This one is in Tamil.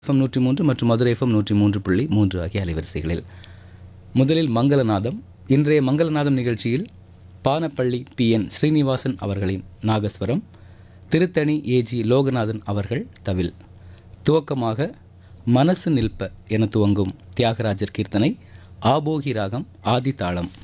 எஃப்எம் 103 மற்றும் மதுரை எஃப்எம் 103.3 ஆகிய அலைவரிசைகளில். முதலில் மங்களநாதம். இன்றைய மங்களநாதம் நிகழ்ச்சியில் பானப்பள்ளி PN ஸ்ரீனிவாசன் அவர்களின் நாகஸ்வரம், திருத்தணி AG லோகநாதன் அவர்கள் தவில். துவக்கமாக மனசு நில்ப என துவங்கும் தியாகராஜர் கீர்த்தனை, ஆபோகி ராகம் ஆதி தாளம்.